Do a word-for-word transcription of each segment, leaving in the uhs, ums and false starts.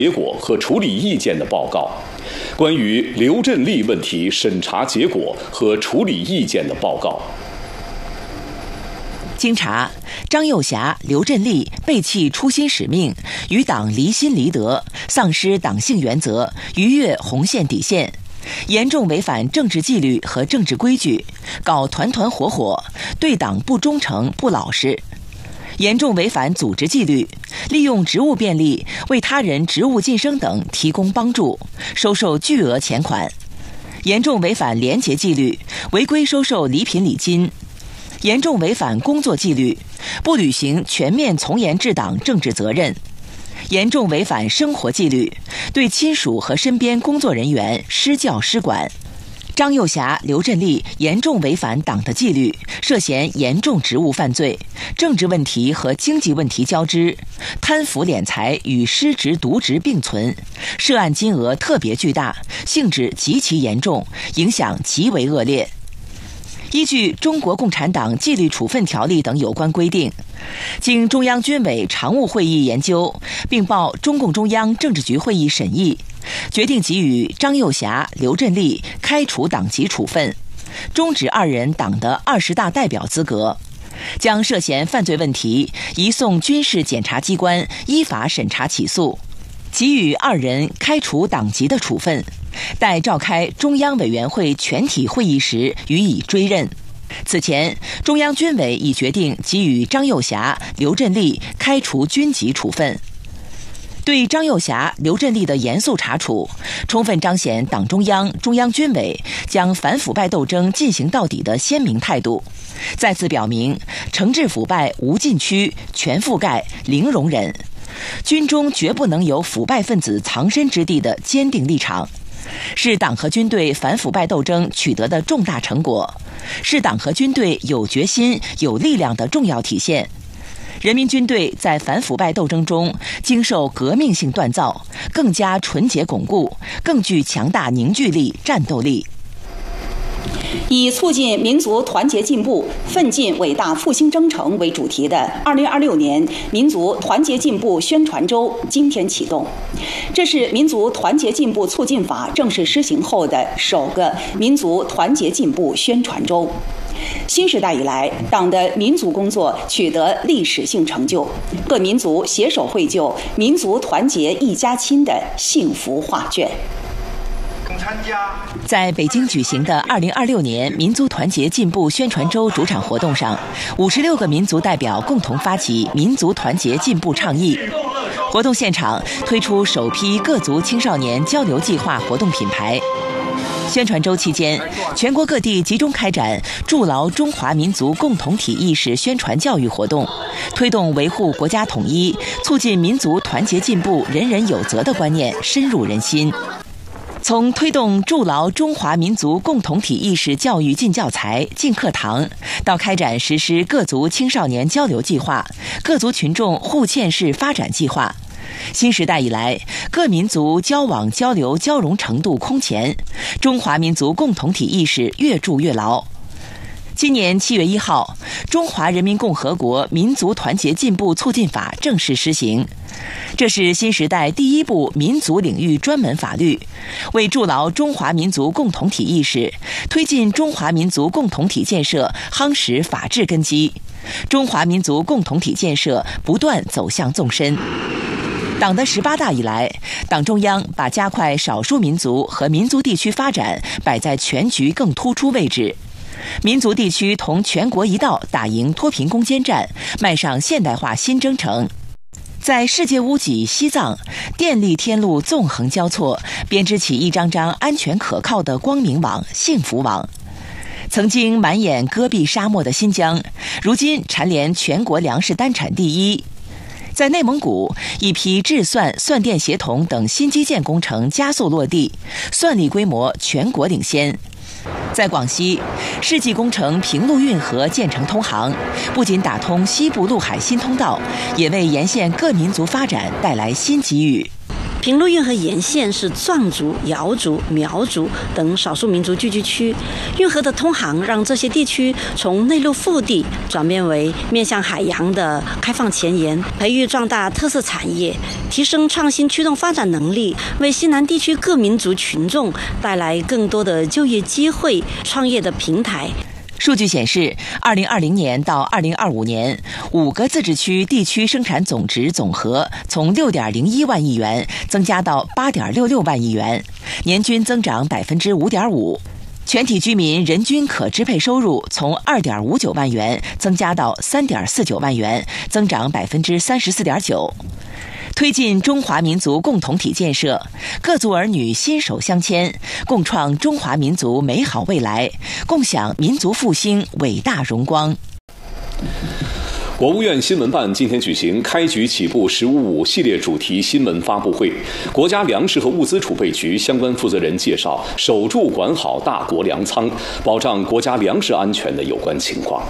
结果和处理意见的报告，关于刘振立问题审查结果和处理意见的报告。 经查，张幼霞、刘振立背弃初心使命，与党离心离德，丧失党性原则，逾越红线底线，严重违反政治纪律和政治规矩，搞团团伙伙，对党不忠诚不老实，严重违反组织纪律，利用职务便利为他人职务晋升等提供帮助，收受巨额钱款，严重违反廉洁纪律，违规收受礼品礼金，严重违反工作纪律，不履行全面从严治党政治责任，严重违反生活纪律，对亲属和身边工作人员施教施管。张幼霞、刘振立严重违反党的纪律，涉嫌严重职务犯罪，政治问题和经济问题交织，贪腐敛财与失职渎职并存，涉案金额特别巨大，性质极其严重，影响极为恶劣。依据《中国共产党纪律处分条例》等有关规定，经中央军委常务会议研究，并报中共中央政治局会议审议，决定给予张幼霞、刘振立开除党籍处分，终止二人党的二十大代表资格，将涉嫌犯罪问题移送军事检察机关依法审查起诉，给予二人开除党籍的处分，待召开中央委员会全体会议时予以追认。此前，中央军委已决定给予张幼霞、刘振立开除军籍处分。对张幼霞、刘振立的严肃查处，充分彰显党中央、中央军委将反腐败斗争进行到底的鲜明态度，再次表明惩治腐败无禁区、全覆盖、零容忍，军中绝不能有腐败分子藏身之地的坚定立场，是党和军队反腐败斗争取得的重大成果，是党和军队有决心、有力量的重要体现。人民军队在反腐败斗争中经受革命性锻造，更加纯洁巩固，更具强大凝聚力、战斗力。 以促进民族团结进步、奋进伟大复兴征程为主题的二零二六年民族团结进步宣传周今天启动。这是民族团结进步促进法正式施行后的首个民族团结进步宣传周。新时代以来，党的民族工作取得历史性成就，各民族携手绘就民族团结一家亲的幸福画卷。 在北京举行的二零二六年民族团结进步宣传周主场活动上，五十六个民族代表共同发起民族团结进步倡议。活动现场推出首批各族青少年交流计划活动品牌。宣传周期间，全国各地集中开展筑牢中华民族共同体意识宣传教育活动，推动维护国家统一、促进民族团结进步人人有责的观念深入人心。从推动筑牢中华民族共同体意识教育进教材、进课堂，到开展实施各族青少年交流计划、各族群众互嵌式发展计划，新时代以来，各民族交往交流交融程度空前，中华民族共同体意识越筑越牢。今年七月一号，《中华人民共和国民族团结进步促进法》正式施行。这是新时代第一部民族领域专门法律，为筑牢中华民族共同体意识，推进中华民族共同体建设夯实法治根基，中华民族共同体建设不断走向纵深。党的十八大以来，党中央把加快少数民族和民族地区发展摆在全局更突出位置。民族地区同全国一道打赢脱贫攻坚战，迈上现代化新征程。在世界屋脊西藏，电力天路纵横交错，编织起一张张安全可靠的光明网、幸福网。曾经满眼戈壁沙漠的新疆，如今蝉联全国粮食单产第一。在内蒙古，一批制算、算电协同等新基建工程加速落地，算力规模全国领先。在广西，世纪工程平陆运河建成通航，不仅打通西部陆海新通道，也为沿线各民族发展带来新机遇。 平陆运河沿线是壮族、瑶族、苗族等少数民族聚居区，运河的通航让这些地区从内陆腹地转变为面向海洋的开放前沿，培育壮大特色产业，提升创新驱动发展能力，为西南地区各民族群众带来更多的就业机会、创业的平台。 数据显示，二零二零年到二零二五年，五个自治区地区生产总值总和从六点零一万亿元增加到八点六六万亿元，年均增长百分之五点五。全体居民人均可支配收入从二点五九万元增加到三点四九万元，增长百分之三十四点九。推进中华民族共同体建设，各族儿女心手相牵，共创中华民族美好未来，共享民族复兴伟大荣光。 国务院新闻办今天举行开局起步“十五五”系列主题新闻发布会，国家粮食和物资储备局相关负责人介绍守住管好大国粮仓，保障国家粮食安全的有关情况。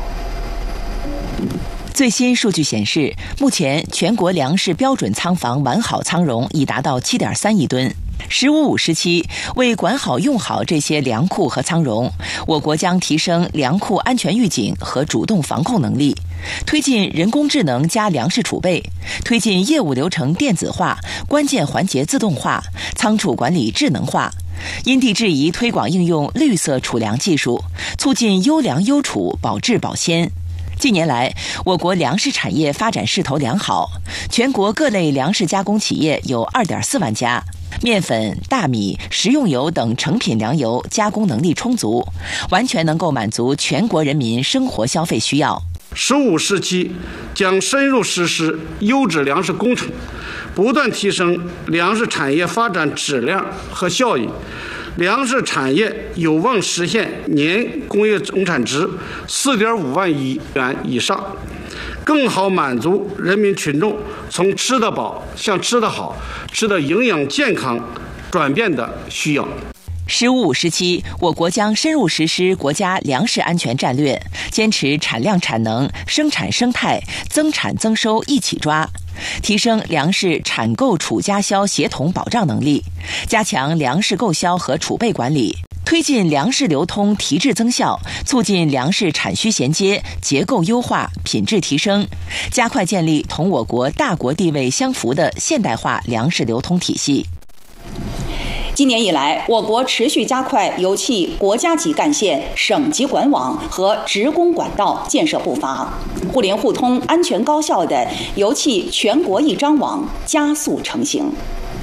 最新数据显示，目前全国粮食标准仓房完好仓容已达到 七点三亿吨。十五五时期，为管好用好这些粮库和仓容，我国将提升粮库安全预警和主动防控能力，推进人工智能加粮食储备，推进业务流程电子化、关键环节自动化、仓储管理智能化，因地制宜推广应用绿色储粮技术，促进优粮优储、保质保鲜。近年来，我国粮食产业发展势头良好，全国各类粮食加工企业有 二点四万家，面粉、大米、食用油等成品粮油加工能力充足，完全能够满足全国人民生活消费需要。 十五时期将深入实施优质粮食工程，不断提升粮食产业发展质量和效益，粮食产业有望实现年工业总产值 四点五万亿元以上，更好满足人民群众从吃得饱向吃得好、吃得营养健康转变的需要。 十五五时期，我国将深入实施国家粮食安全战略，坚持产量产能、生产生态、增产增收一起抓，提升粮食产购储加销协同保障能力，加强粮食购销和储备管理，推进粮食流通提质增效，促进粮食产需衔接、结构优化、品质提升，加快建立同我国大国地位相符的现代化粮食流通体系。 今年以来，我国持续加快油气国家级干线、省级管网和直供管道建设步伐，互联互通、安全高效的油气全国一张网加速成型。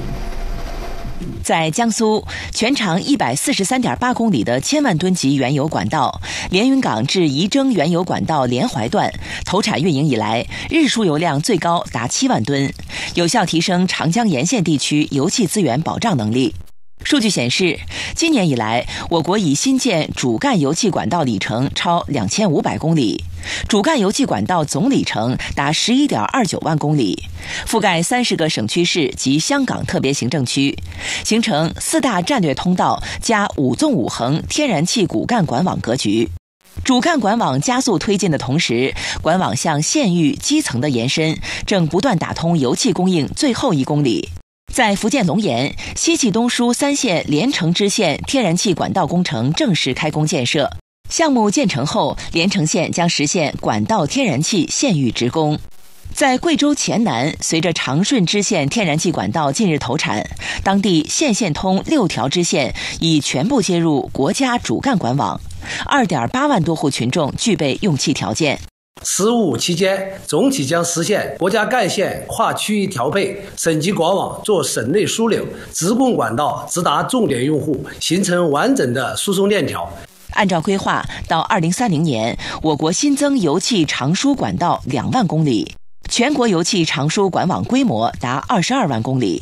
在江苏，全长一百四十三点八公里的千万吨级原油管道连云港至仪征原油管道连淮段投产运营以来，日输油量最高达七万吨，有效提升长江沿线地区油气资源保障能力。数据显示，今年以来，我国已新建主干油气管道里程超两千五百公里，主干油气管道总里程达十一点二九万公里，覆盖三十个省区市及香港特别行政区，形成四大战略通道加五纵五横天然气骨干管网格局。主干管网加速推进的同时，管网向县域基层的延伸正不断打通油气供应最后一公里。在福建龙岩，西气东输三线连城支线天然气管道工程正式开工建设。项目建成后，连城县将实现管道天然气县域直供。在贵州黔南，随着长顺支线天然气管道近日投产，当地县县通六条支线已全部接入国家主干管网， 二点八万多户群众具备用气条件。 十五期间，总体将实现国家干线跨区域调配，省级管网做省内枢纽，直供管道直达重点用户，形成完整的输送链条。 按照规划，到二零三零年，我国新增油气长输管道两万公里，全国油气长输管网规模达二十二万公里。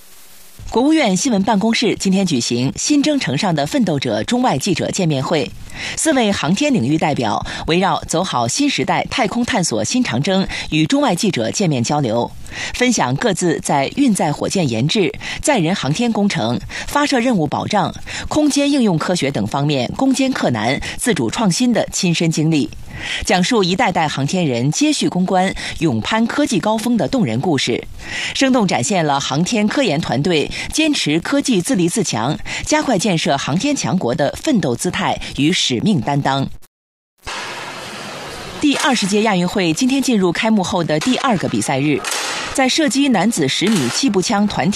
国务院新闻办公室今天举行新征程上的奋斗者中外记者见面会， 四位航天领域代表围绕走好新时代太空探索新长征与中外记者见面交流，分享各自在运载火箭研制、载人航天工程、发射任务保障、空间应用科学等方面攻坚克难、自主创新的亲身经历，讲述一代代航天人接续攻关、勇攀科技高峰的动人故事，生动展现了航天科研团队坚持科技自立自强、加快建设航天强国的奋斗姿态与使命担当。第二十届亚运会今天进入开幕后的第二个比赛日，在射击男子十米气步枪团体